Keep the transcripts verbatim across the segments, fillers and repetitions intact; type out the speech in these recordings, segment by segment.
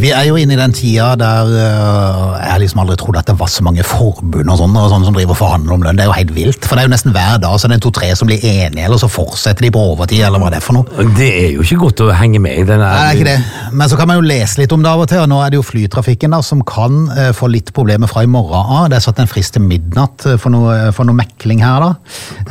Vi er jo inne i den tida der uh, jeg liksom aldri trodde at det var så mange forbund og sånne, og sånne som driver og forhandler om lønn. Det er jo helt vilt, for det er jo nesten hver dag så er det to-tre som blir enige, eller så fortsetter de på overtid, eller hva det er for noe. Det er jo ikke godt å henge med i denne. Nei, det er ikke det. Men så kan man jo lese litt om det av og til, og nå er det jo flytrafikken da, som kan uh, få litt problemer fra i morgen av. Det er satt en frist til midnatt uh, for, noe, for noe mekling her da.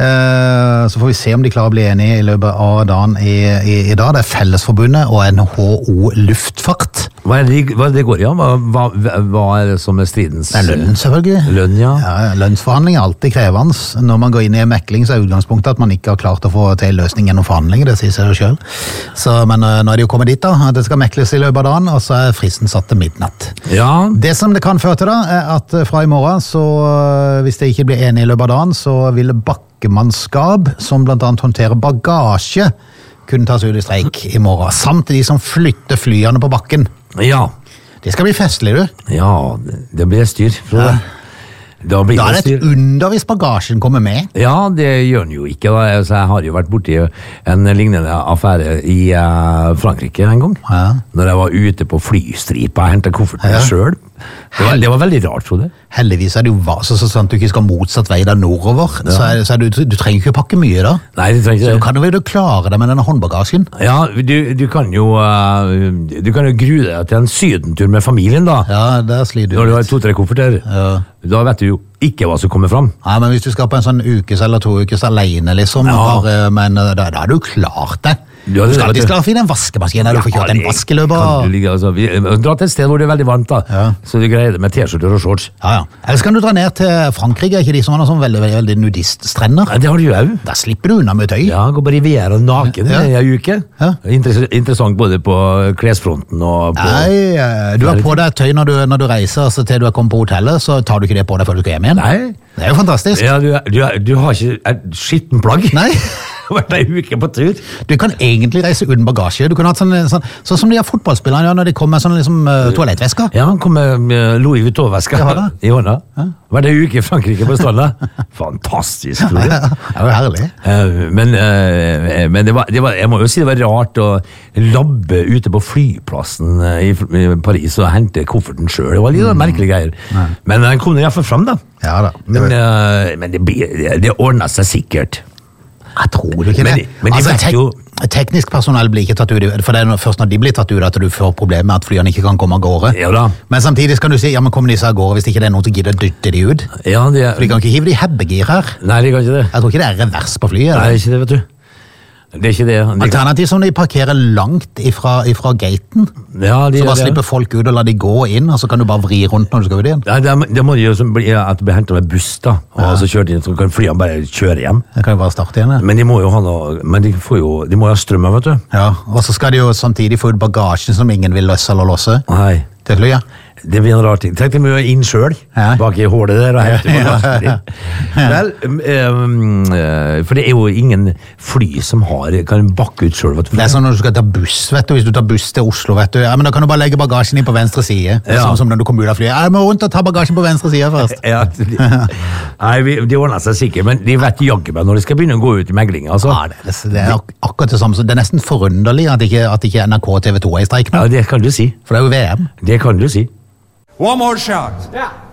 Uh, så får vi se om de klarer å bli enige i løpet av dagen i, i, i dag. Det er Fellesforbundet og N H O Luftfart. Hva er det, hva er det går i? Ja? Hva, hva, hva er det som er stridens? Det er lønn, selvfølgelig. Lønn, ja. Ja, lønnsforhandling er alltid krevende. Når man går inn i en mekling, så er utgangspunktet at man ikke har klart å få til løsning gjennom forhandling, det sier seg jo selv. Så, men uh, nå er det jo kommet dit da, at det skal mekles i løpet av dagen, og så er fristen satt til midnatt. Ja. Det som det kan føre til da, er at fra i morgen, så uh, hvis det ikke blir enige i løpet av dagen, så vil bakkemannskap, som blant annet håndterer bagasje, kunne tas ut i streik i morgen, samt de som flytter flyene på bakken. Ja. Det skal bli festlig, du. Ja, det blir styr. Ja. Da, blir da er det styr. et under hvis bagasjen kommer med. Ja, det gjør den jo ikke. Da. Altså, jeg har jo vært borti en lignende affære i uh, Frankrike en gang. Ja. Når jeg var ute på flystripa og hentet kofferten ja. selv. Det var, det var veldig rart, tror jeg. Heldigvis er det jo så, så sånn at du ikke skal motsatt vei da nordover. Ja. Så, er, så er du, du trenger ikke pakke mye da. Nei, du trenger ikke så det. du kan jo klare deg med denne håndbagasjen. Ja, du, du kan jo uh, du kan jo grue deg til en sydentur med familien da. Ja, der sliter du. Når du har to-tre kofferter. Ja. Da vet du jo ikke hva som kommer fram. Nei, men hvis du skal på en sånn ukes eller to ukes alene, liksom, ja. bare, men da, da er du klart det. Ja, du skal alltid skal finne en vaskemaskin, eller ja, du får kjørt en vaskeløper. Kan du ligge, altså, vi, dra til et sted hvor det er veldig varmt da, ja. Så du greier det med t-skjorter og shorts. Ja, ja. Ellers kan du dra ned til Frankrike, er ikke de som har noen sånn veldig, veldig, veldig nudiststrender? Ja, det har du jo. Der slipper du unna med tøy. Ja, gå på Riviera naken ja. I en uke. Ja. Interess interessant både på klesfronten og på... Nei, du har på deg tøy når du, når du reiser, så til du er kommet på hotellet, så tar du ikke det på deg før du skal hjem igjen. Nei. Det er jo fantastisk. Ja, du, du, du har ikke et skitten plagg. Nei. Vært en uke på tur. Du kan egentlig reise uten bagasje. Du kan ha sånn, sånn, sånn som de har fotballspillerne ja, når de kommer med sånn liksom, uh, toalettvesker. Ja, han kommer med Louis Vuitton-vesker i hånda. Ja. Var det en uke i Frankrike på stranda? Fantastisk, tror jeg. Det var herlig. Uh, men uh, men det var, det var, jeg må jo si det var rart å labbe ute på flyplassen i, i Paris og hente kofferten selv. Det var litt mm. merkelige greier. Nei. Men den kom i hvert fall frem da. Ja da. Men, uh, men det, det ordnet seg sikkert. Jeg tror ikke det. Men, men de altså, vet jo... Teknisk personell blir ikke tatt ut, for det er først når de blir tatt ut at du får problemer med at flyene ikke kan komme av gårde. Ja da. Men samtidig kan du si, ja, men kommer disse av gårde hvis ikke det er noen som gidder å dytte de ut? Ja, det er... For de kan ikke hive de hebbegir her. Nei, de kan ikke det. Jeg tror ikke det er revers på flyet. Nei, ikke det, vet du. Det er ikke det. De... Alternativt som de parkerer langt ifra, ifra gaten, ja, de, så bare det. slipper folk ut og la de gå inn, og så kan du bare vri rundt når du skal ut igjen. Ja, det, det må jo bli at du blir hentet med buss da, og ja. Så kjørt inn, så kan flyene bare kjøre hjem. Det kan jo bare starte igjen, ja. Men de må jo ha noe, men de får jo, de må jo ha strømmer, vet du. Ja, og så skal de jo samtidig få ut bagasjen som ingen vil løse eller låse. Nei. Til flyet. Det blir en rar ting. Tenk deg mye inn selv, ja. Bak i hålet der, og hente bagasjen din. Vel, um, uh, for det er jo ingen fly som har, kan bakke ut selv. Det er sånn når du skal ta buss, vet du, hvis du tar buss til Oslo, vet du, ja, men da kan du bare legge bagasjen inn på venstre side, ja. Sånn som når du kommer ut av flyet. Jeg må rundt og ta bagasjen på venstre side først. Ja, de, nei, vi, de ordner seg sikkert, men de vet jagge meg når de skal begynne å gå ut i megling, altså. Ja, det, det er ak akkurat det samme, det er nesten forunderlig at ikke, at ikke N R K og T V to er i streik nå. Ja, det kan du si. For det er jo V M. Det kan du si. One more shot. Yeah.